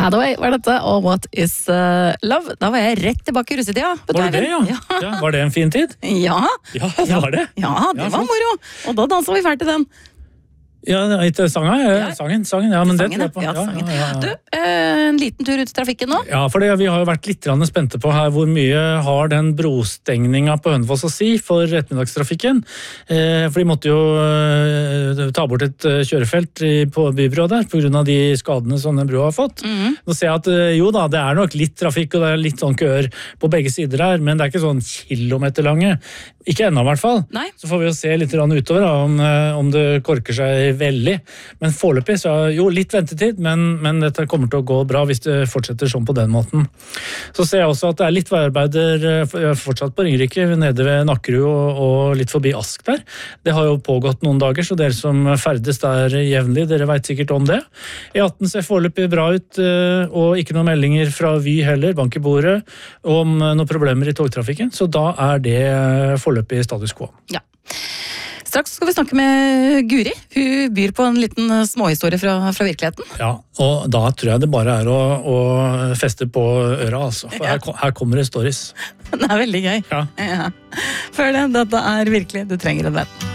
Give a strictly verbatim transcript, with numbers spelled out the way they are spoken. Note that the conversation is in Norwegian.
Hathaway var dette, og What is uh, Love? Da var jeg rett tilbake i russetida. Var det det, ja? Ja. ja? Var det en fin tid? Ja. Ja, det var det. Ja, det var moro. Og da danset vi ferdig til den. Ja, ikke sangen, ja. sangen, sangen, ja, men sangen, det tror jeg på. Ja, ja, sangen. Ja, ja, ja. Du, eh, en liten tur ut i trafikken nå? Ja, for det, vi har jo vært litt spente på her hvor mye har den brostengninga på Hønefoss å si for ettermiddagstrafikken. Eh, for de måtte jo eh, ta bort et eh, kjørefelt i, på bybrua der på grunn av de skadene som den brua har fått. Mm-hmm. Nå ser jeg at eh, jo da, det er nok litt trafikk og det er litt sånn køer på begge sider her, men det er ikke sånn kilometer lange. Ikke ennå i hvert fall. Nei. Så får vi jo se litt utover da, om, om det korker seg veldig. Men foreløpig så jo litt ventetid, men, men dette kommer til å gå bra hvis det fortsetter sånn på den måten. Så ser jeg også at det er litt veiarbeider fortsatt på Ringerike, nede ved Nakkerud og, og litt forbi Ask der. Det har jo pågått noen dager, så dere som ferdes der jevnlig, dere vet sikkert om det. E atten ser foreløpig bra ut, og ikke noen meldinger fra Vy heller, bank i bordet, om noen problemer i togtrafikken, så da er det foreløpig status quo. Ja. Straks skal vi snakke med Guri. Hun byr på en liten småhistorie fra, fra virkeligheten. Ja, og da tror jeg det bare er å, å feste på øra, altså. For her, her kommer det stories. Det er veldig gøy. Ja. Ja. Før det, dette er virkelig Du trenger en venn.